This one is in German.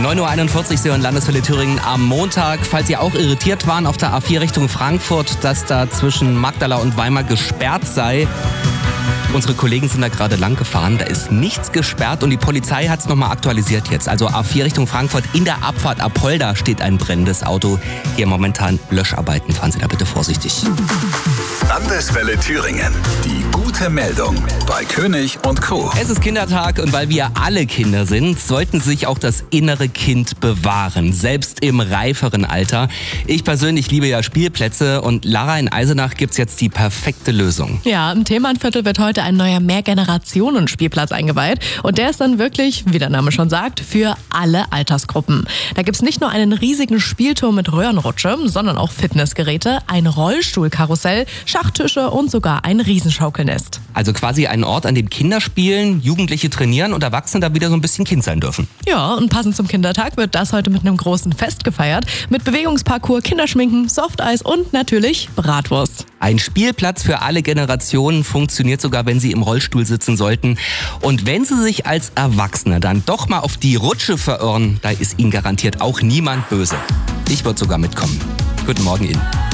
9.41 Uhr, Sie hören Landeswelle Thüringen am Montag. Falls Sie auch irritiert waren auf der A4 Richtung Frankfurt, dass da zwischen Magdala und Weimar gesperrt sei. Unsere Kollegen sind da gerade lang gefahren, da ist nichts gesperrt und die Polizei hat es nochmal aktualisiert jetzt. Also A4 Richtung Frankfurt, in der Abfahrt Apolda steht ein brennendes Auto. Hier momentan Löscharbeiten, fahren Sie da bitte vorsichtig. Landeswelle Thüringen, die gute Meldung bei König und Co. Es ist Kindertag und weil wir alle Kinder sind, sollten Sie sich auch das innere Kind bewahren, selbst im reiferen Alter. Ich persönlich liebe ja Spielplätze und Lara, in Eisenach gibt's jetzt die perfekte Lösung. Ja, im Themannviertel wird heute ein neuer Mehrgenerationen-Spielplatz eingeweiht und der ist dann wirklich, wie der Name schon sagt, für alle Altersgruppen. Da gibt's nicht nur einen riesigen Spielturm mit Röhrenrutsche, sondern auch Fitnessgeräte, ein Rollstuhlkarussell, Schachtische und sogar ein Riesenschaukelnest. Also quasi ein Ort, an dem Kinder spielen, Jugendliche trainieren und Erwachsene da wieder so ein bisschen Kind sein dürfen. Ja, und passend zum Kindertag wird das heute mit einem großen Fest gefeiert. Mit Bewegungsparcours, Kinderschminken, Softeis und natürlich Bratwurst. Ein Spielplatz für alle Generationen funktioniert sogar, wenn Sie im Rollstuhl sitzen sollten. Und wenn Sie sich als Erwachsene dann doch mal auf die Rutsche verirren, da ist Ihnen garantiert auch niemand böse. Ich würde sogar mitkommen. Guten Morgen Ihnen.